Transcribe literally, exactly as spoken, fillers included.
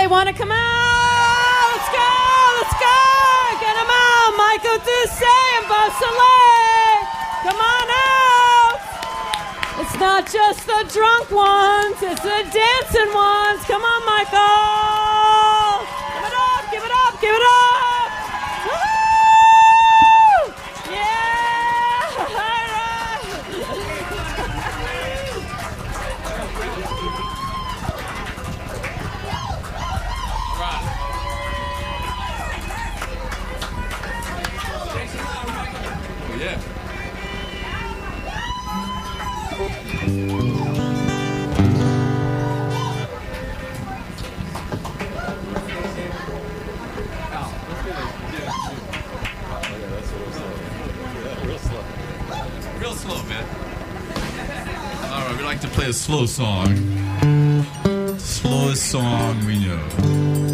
want to come out? Let's go! Let's go! Get them out! Michael Doucet and Beausoleil! Come on out! It's not just the drunk ones, it's the dancing ones. Come on, Michael! Give it up! Give it up! Give it up! Woo! Yeah! All right! Yeah. Real slow, man. All right, we like to play a slow song. Slowest song we know.